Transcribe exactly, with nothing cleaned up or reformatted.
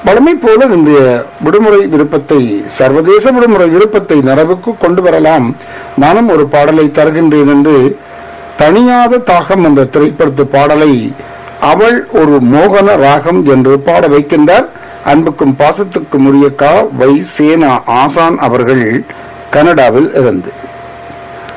பழமை போல இன்றைய விடுமுறை விருப்பத்தை சர்வதேச விடுமுறை விருப்பத்தை நிறைவுக்கு கொண்டு வரலாம். நானும் ஒரு பாடலை தருகின்றேன் என்று தனியாத தாகம் என்ற திரைப்படத்து பாடலை அவள் ஒரு மோகன ராகம் என்று பாட வைக்கின்றார். அன்புக்கும் பாசத்துக்கும் உரிய கா வை சேனா ஆசான் அவர்கள் கனடாவில் இருந்து.